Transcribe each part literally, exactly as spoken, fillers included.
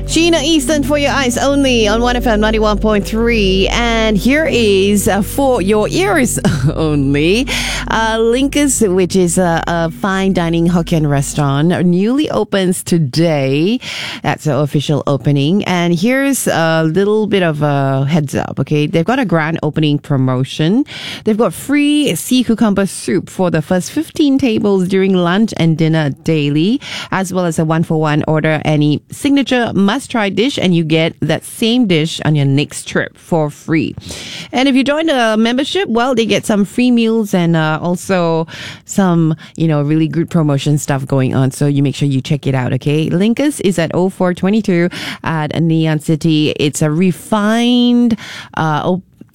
Sheena Easton for your eyes only on one F M ninety-one point three. And here is uh, for your ears only. Uh, Linkus, which is a, a fine dining Hokkien restaurant, newly opens today. That's the official opening. And here's a little bit of a heads up, okay? They've got a grand opening promotion. They've got free sea cucumber soup for the first fifteen tables during lunch and dinner daily, as well as a one-for-one order any signature must-try dish, and you get that same dish on your next trip for free. And if you join the membership, well, they get some free meals and uh, also some, you know, really good promotion stuff going on. So you make sure you check it out, okay? Linkus is at oh four twenty-two at Neon City. It's a refined uh,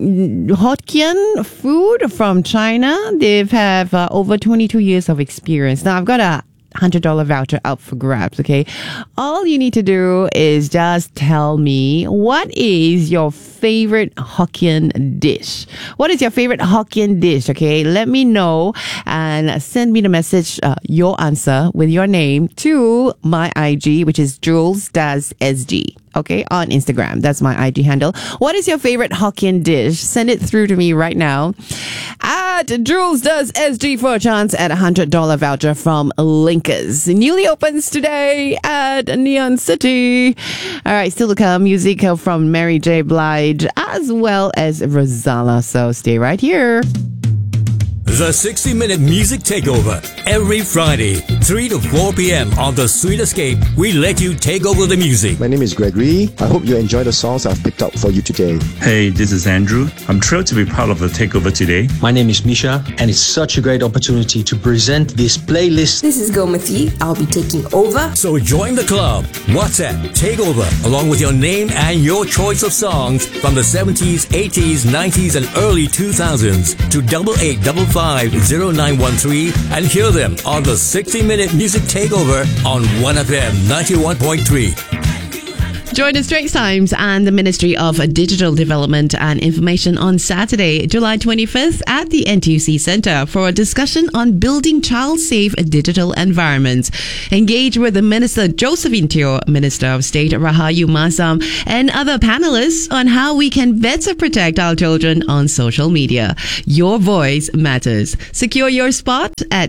Hokkien food from China. They have uh, over twenty-two years of experience. Now, I've got a one hundred dollars voucher up for grabs, okay? All you need to do is just tell me, what is your favorite Hokkien dish? What is your favorite Hokkien dish, okay? Let me know and send me the message, uh, your answer with your name to my I G, which is Jules Does S G. Okay, on Instagram. That's my I G handle. What is your favorite Hokkien dish? Send it through to me right now. At Jules Does S G for a chance at a one hundred dollars voucher from Linkus. Newly opens today at Neon City. All right, still to come, music from Mary J. Blige as well as Rosala. So stay right here. The sixty minute Music Takeover. Every Friday, three to four p.m. on The Sweet Escape, we let you take over the music. My name is Gregory. I hope you enjoy the songs I've picked up for you today. Hey, this is Andrew. I'm thrilled to be part of the takeover today. My name is Misha, and it's such a great opportunity to present this playlist. This is Gomati. I'll be taking over. So join the club. WhatsApp Takeover, along with your name and your choice of songs from the seventies, eighties, nineties, and early two thousands to double eight double five zero nine one three and hear them on the sixty minute Music Takeover on one F M ninety-one point three. Join the Straits Times and the Ministry of Digital Development and Information on Saturday, July twenty-fifth at the N T U C Centre for a discussion on building child-safe digital environments. Engage with the Minister Josephine Teo, Minister of State Rahayu Masam, and other panelists on how we can better protect our children on social media. Your voice matters. Secure your spot at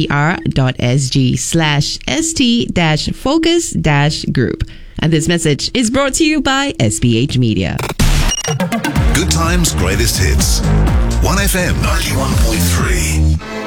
str.sg slash st dash focus dash group. And this message is brought to you by S B H Media. Good times, greatest hits. one F M ninety-one point three.